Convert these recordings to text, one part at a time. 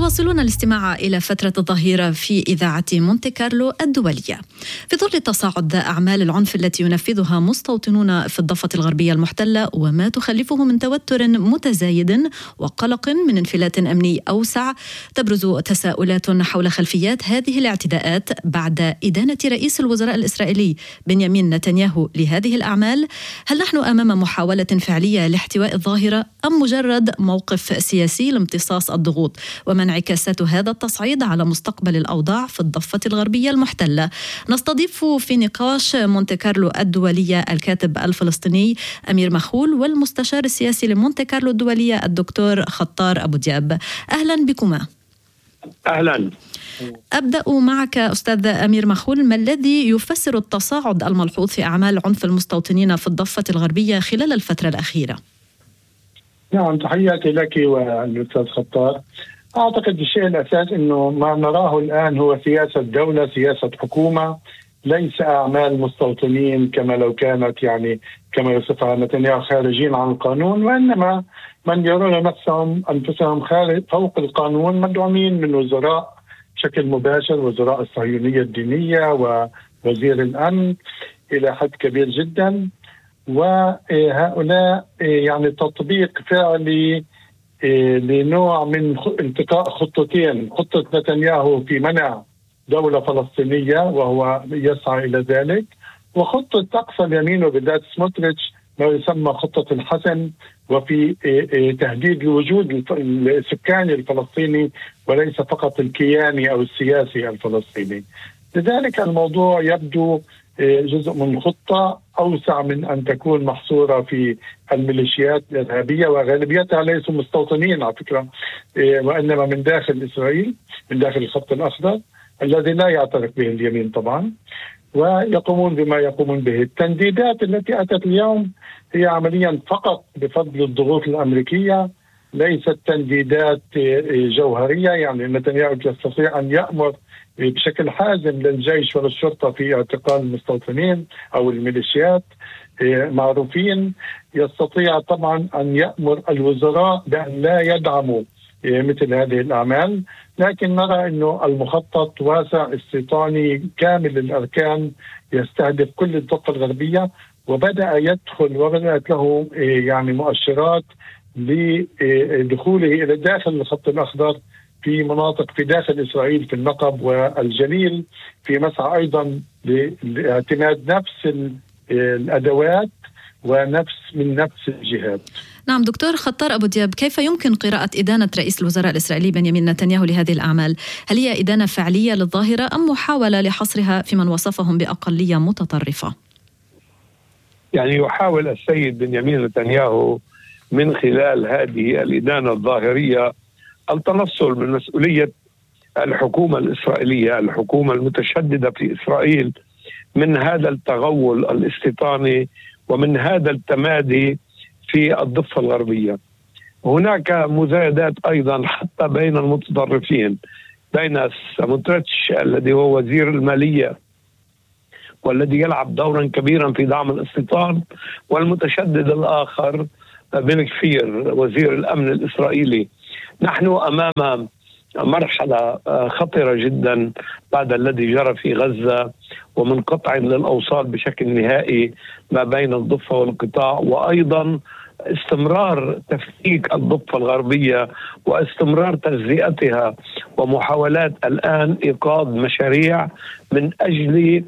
تواصلون الاستماع إلى فترة الظهيرة في إذاعة مونتي كارلو الدولية. في ظل تصاعد أعمال العنف التي ينفذها مستوطنون في الضفة الغربية المحتلة وما تخلفه من توتر متزايد وقلق من انفلات أمني أوسع، تبرز تساؤلات حول خلفيات هذه الاعتداءات بعد إدانة رئيس الوزراء الإسرائيلي بنيامين نتنياهو لهذه الأعمال. هل نحن أمام محاولة فعلية لاحتواء الظاهرة أم مجرد موقف سياسي لامتصاص الضغوط؟ وما انعكاسات هذا التصعيد على مستقبل الأوضاع في الضفة الغربية المحتلة؟ نستضيف في نقاش مونتي كارلو الدولية الكاتب الفلسطيني أمير مخول والمستشار السياسي لمونتي كارلو الدولية الدكتور خطار أبو دياب. أهلا بكما. أهلا. أبدأ معك أستاذ أمير مخول، ما الذي يفسر التصاعد الملحوظ في أعمال عنف المستوطنين في الضفة الغربية خلال الفترة الأخيرة؟ نعم، تحياتي لك والأستاذ خطار. أعتقد الشيء الأساس أنه ما نراه الآن هو سياسة دولة، سياسة حكومة، ليس أعمال مستوطنين كما لو كانت كما يوصفها نتنياهو خارجين عن القانون، وإنما من يرون أنفسهم فوق القانون، مدعومين من وزراء بشكل مباشر، وزراء الصهيونية الدينية ووزير الأمن إلى حد كبير جدا. وهؤلاء تطبيق فعلي لنوع من التقاء خطتين: خطة نتنياهو في منع دولة فلسطينية وهو يسعى إلى ذلك، وخطة أقصى اليمين وبالذات سموتريتش ما يسمى خطة الحسن، وفي تهديد الوجود السكاني الفلسطيني وليس فقط الكياني أو السياسي الفلسطيني. لذلك الموضوع يبدو جزء من خطة أوسع من أن تكون محصورة في الميليشيات الإرهابية، وغالبيتها ليسوا مستوطنين على فكرة، وإنما من داخل إسرائيل، من داخل الخط الأخضر الذي لا يعترف به اليمين طبعا، ويقومون بما يقومون به. التنديدات التي أتت اليوم هي عمليا فقط بفضل الضغوط الأمريكية، ليست تنديدات جوهرية. نتنياهو يستطيع أن يأمر بشكل حازم للجيش وللشرطة في اعتقال المستوطنين أو الميليشيات معروفين. يستطيع طبعا أن يأمر الوزراء بأن لا يدعموا مثل هذه الأعمال، لكن نرى أنه المخطط واسع استيطاني كامل الأركان، يستهدف كل الضفة الغربية، وبدأ يدخل وبدأت له مؤشرات لدخوله إلى داخل الخط الأخضر في مناطق في داخل إسرائيل، في النقب والجليل، في مسعى أيضا لاعتماد نفس الأدوات من نفس الجهات. نعم دكتور خطار أبو دياب، كيف يمكن قراءة إدانة رئيس الوزراء الإسرائيلي بنيامين نتنياهو لهذه الأعمال؟ هل هي إدانة فعلية للظاهرة أم محاولة لحصرها في من وصفهم بأقلية متطرفة؟ يحاول السيد بنيامين نتنياهو من خلال هذه الإدانة الظاهرية التنصل من مسؤولية الحكومة الإسرائيلية، الحكومة المتشددة في إسرائيل، من هذا التغول الاستيطاني ومن هذا التمادي في الضفة الغربية. هناك مزايدات أيضا حتى بين المتطرفين، بين سموتريتش الذي هو وزير المالية والذي يلعب دورا كبيرا في دعم الاستيطان، والمتشدد الآخر بن كفير وزير الأمن الإسرائيلي. نحن أمام مرحلة خطرة جدا بعد الذي جرى في غزة، ومن قطع للأوصال بشكل نهائي ما بين الضفة والقطاع، وأيضا استمرار تفكيك الضفة الغربية واستمرار تجزئتها، ومحاولات الآن إيقاظ مشاريع من أجل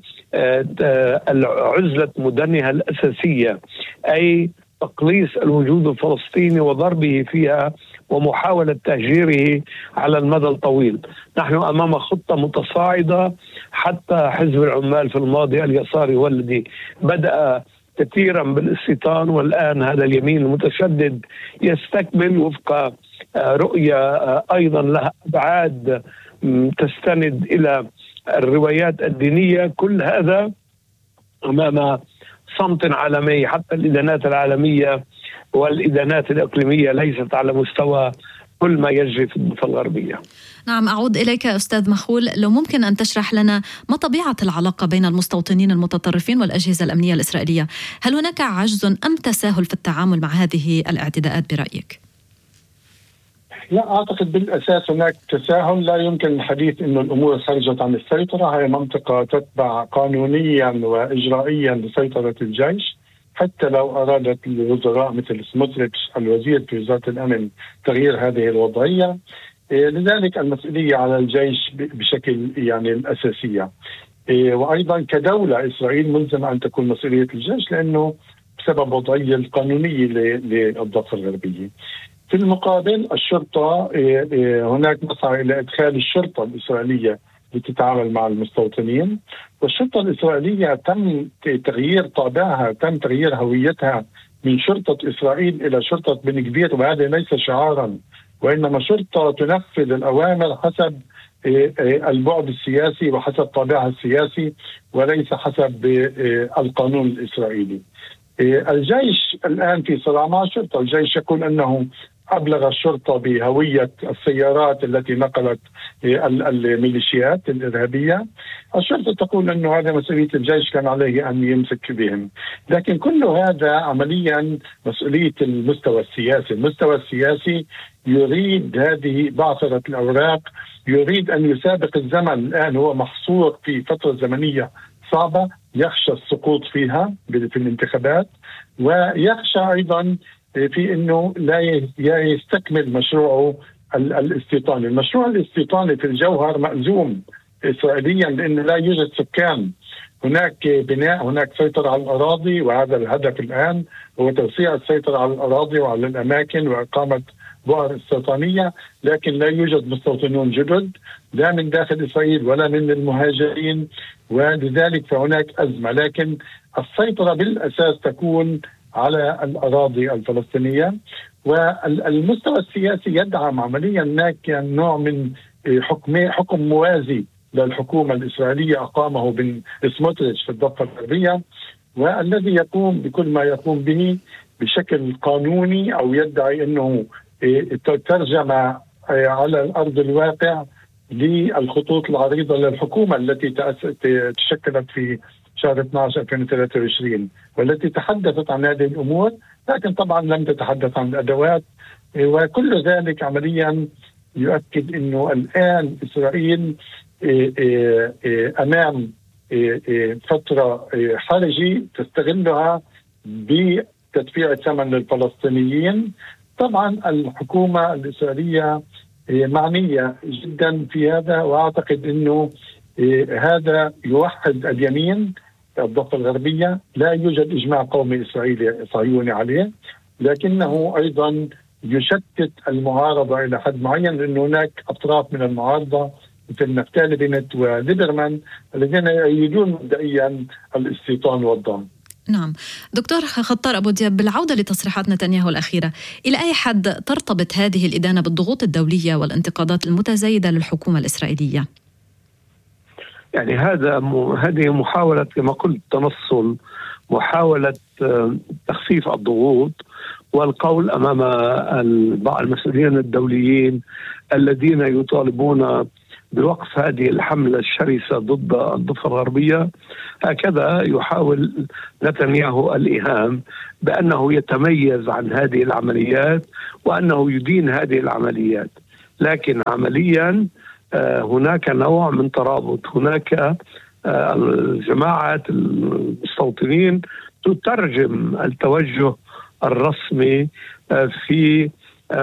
عزلة مدنها الأساسية، أي تقليص الوجود الفلسطيني وضربه فيها ومحاولة تهجيره على المدى الطويل. نحن أمام خطة متصاعدة، حتى حزب العمال في الماضي اليساري والذي بدأ كثيرا بالاستيطان، والآن هذا اليمين المتشدد يستكمل وفق رؤية أيضا لها أبعاد تستند إلى الروايات الدينية. كل هذا أمام صمت عالمي، حتى الإدانات العالمية والإدانات الإقليمية ليست على مستوى كل ما يجري في الضفة الغربية. نعم، أعود إليك أستاذ مخول، لو ممكن أن تشرح لنا ما طبيعة العلاقة بين المستوطنين المتطرفين والأجهزة الأمنية الإسرائيلية؟ هل هناك عجز أم تساهل في التعامل مع هذه الاعتداءات برأيك؟ لا أعتقد بالأساس هناك تساهل. لا يمكن الحديث أن الأمور خرجت عن السيطرة. هي منطقة تتبع قانونيا وإجرائيا لسيطرة الجيش. حتى لو أرادت الوزراء مثل سموتريتش الوزير في وزارة الأمن تغيير هذه الوضعية، لذلك المسؤولية على الجيش بشكل يعني الأساسية. وأيضا كدولة إسرائيل ملزمة أن تكون مسؤولية الجيش، لأنه بسبب وضعية القانونية للضفة الغربية. في المقابل الشرطة هناك مسعى إلى إدخال الشرطة الإسرائيلية لتتعامل مع المستوطنين، والشرطة الإسرائيلية تم تغيير طابعها، تم تغيير هويتها من شرطة إسرائيل إلى شرطة بن كبير، وهذا ليس شعارا وإنما شرطة تنفذ الأوامر حسب البعد السياسي وحسب طابعها السياسي وليس حسب القانون الإسرائيلي. الجيش الآن في صراع مع الشرطة. الجيش يقول أنه أبلغ الشرطة بهوية السيارات التي نقلت الميليشيات الإرهابية. الشرطة تقول أنه هذا مسؤولية الجيش، كان عليه أن يمسك بهم. لكن كل هذا عمليا مسؤولية المستوى السياسي. المستوى السياسي يريد هذه بعثرة الأوراق، يريد أن يسابق الزمن. الآن هو محصور في فترة زمنية صعبة، يخشى السقوط فيها في الانتخابات، ويخشى أيضا في أنه لا يستكمل مشروعه الاستيطاني. المشروع الاستيطاني في الجوهر مأزوم إسرائيليا، لأنه لا يوجد سكان. هناك بناء، هناك سيطرة على الأراضي، وهذا الهدف الآن هو توسيع السيطرة على الأراضي وعلى الأماكن وإقامة بؤر استيطانية، لكن لا يوجد مستوطنون جدد لا من داخل إسرائيل ولا من المهاجرين، ولذلك فهناك أزمة. لكن السيطرة بالأساس تكون على الأراضي الفلسطينية، والمستوى السياسي يدعم عمليا هناك نوع من حكم موازي للحكومة الإسرائيلية أقامه بن سموتريتش في الضفة الغربية، والذي يقوم بكل ما يقوم به بشكل قانوني أو يدعي أنه ترجم على الأرض الواقع للخطوط العريضة للحكومة التي تشكلت في شهر 12 2023 والتي تحدثت عن هذه الأمور، لكن طبعا لم تتحدث عن الأدوات. وكل ذلك عمليا يؤكد أنه الآن إسرائيل أمام فترة حرجة تستغلها بتدفيع الثمن للفلسطينيين. طبعا الحكومة الإسرائيلية معنية جدا في هذا، وأعتقد أنه هذا يوحد اليمين الضفة الغربية. لا يوجد إجماع قومي إسرائيلي صهيوني عليه، لكنه أيضا يشتت المعارضة إلى حد معين، لأن هناك أطراف من المعارضة مثل نفتالي بنت وليبرمان الذين يريدون مبدئيا الاستيطان والضم. نعم دكتور خطار أبو دياب، بالعودة لتصريحات نتنياهو الأخيرة، إلى أي حد ترتبط هذه الإدانة بالضغوط الدولية والانتقادات المتزايدة للحكومة الإسرائيلية؟ يعني هذه محاولة كما قلت تنصل، محاولة تخفيف الضغوط والقول أمام المسؤولين الدوليين الذين يطالبون بوقف هذه الحملة الشرسة ضد الضفة الغربية. هكذا يحاول نتنياهو الإيهام بأنه يتميز عن هذه العمليات وأنه يدين هذه العمليات، لكن عمليا هناك نوع من ترابط. هناك الجماعات المستوطنين تترجم التوجه الرسمي في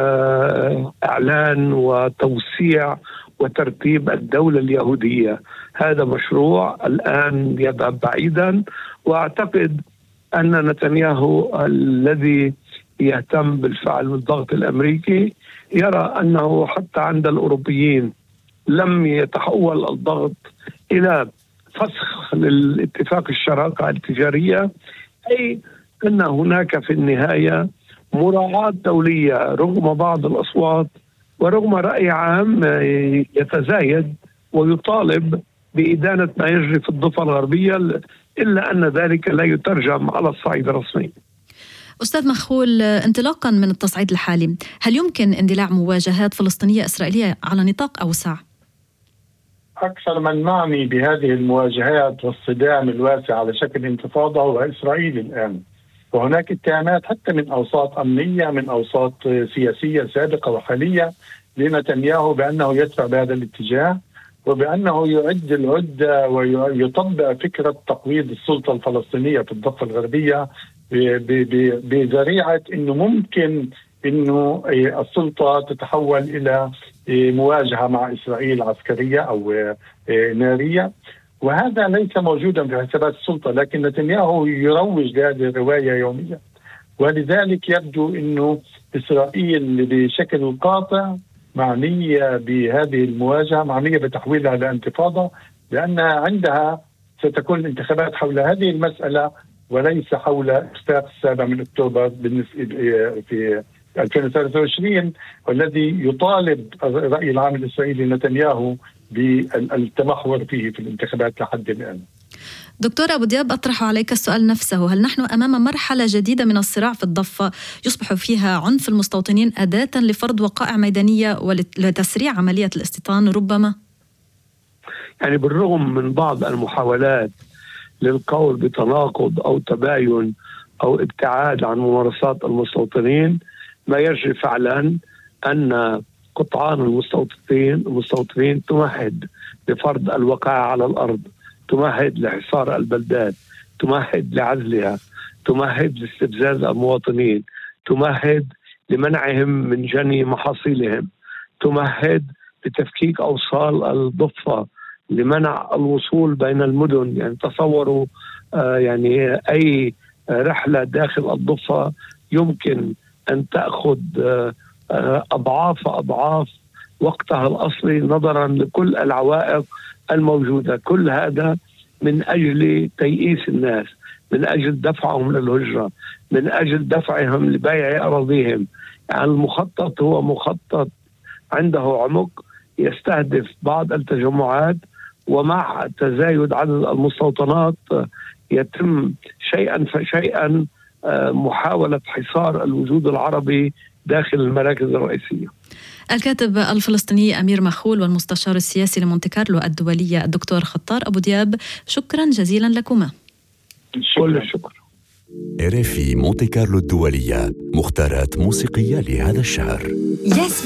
إعلان وتوسيع وترتيب الدولة اليهودية. هذا مشروع الآن يذهب بعيدا، وأعتقد أن نتنياهو الذي يهتم بالفعل والضغط الأمريكي يرى أنه حتى عند الأوروبيين لم يتحول الضغط إلى فسخ للاتفاق الشراكة التجارية، أي أن هناك في النهاية مراعاة دولية رغم بعض الأصوات ورغم رأي عام يتزايد ويطالب بإدانة ما يجري في الضفة الغربية، إلا أن ذلك لا يترجم على الصعيد الرسمي. أستاذ مخول، انطلاقا من التصعيد الحالي، هل يمكن اندلاع مواجهات فلسطينية إسرائيلية على نطاق أوسع؟ أكثر من معني بهذه المواجهات والصدام الواسع على شكل انتفاضة هو إسرائيل الآن. وهناك اتهامات حتى من أوساط أمنية، من أوساط سياسية سابقة وحالية لنتنياهو بأنه يدفع بهذا الاتجاه، وبأنه يعد العدة ويطبق فكرة تقويض السلطة الفلسطينية في الضفة الغربية بذريعة أنه ممكن أنه السلطة تتحول إلى مواجهة مع إسرائيل عسكرية أو نارية. وهذا ليس موجودا في حسابات السلطة، لكن نتنياهو يروج لهذه الرواية يوميا. ولذلك يبدو أنه إسرائيل بشكل قاطع معنية بهذه المواجهة، معنية بتحويلها لانتفاضة، لأن عندها ستكون الانتخابات حول هذه المسألة وليس حول إخفاق 7 أكتوبر في 2023، والذي يطالب الرأي العام الإسرائيلي نتنياهو بالتمحور فيه في الانتخابات لحد الآن. دكتور أبو دياب، أطرح عليك السؤال نفسه: هل نحن أمام مرحلة جديدة من الصراع في الضفة يصبح فيها عنف المستوطنين أداة لفرض وقائع ميدانية ولتسريع عملية الاستيطان ربما؟ يعني بالرغم من بعض المحاولات للقول بتناقض أو تباين أو ابتعاد عن ممارسات المستوطنين، ما يجري فعلا أن قطعان المستوطنين تمهد لفرض الوقائع على الأرض، تمهد لحصار البلدات، تمهد لعزلها، تمهد لاستفزاز المواطنين، تمهد لمنعهم من جني محاصيلهم، تمهد لتفكيك أوصال الضفة، لمنع الوصول بين المدن. يعني تصوروا يعني أي رحلة داخل الضفة يمكن أن تأخذ أضعاف وقتها الأصلي نظرا لكل العوائق الموجودة. كل هذا من أجل تيئيس الناس، من أجل دفعهم للهجرة، من أجل دفعهم لبيع أراضيهم. يعني المخطط هو مخطط عنده عمق، يستهدف بعض التجمعات، ومع تزايد عدد المستوطنات يتم شيئا فشيئا محاولة حصار الوجود العربي داخل المراكز الرئيسية. الكاتب الفلسطيني أمير مخول والمستشار السياسي لمونتي كارلو الدولية الدكتور خطار أبو دياب، شكرا جزيلا لكما. كل الشكر. RFI مونتي كارلو الدولية، مختارات موسيقية لهذا الشهر.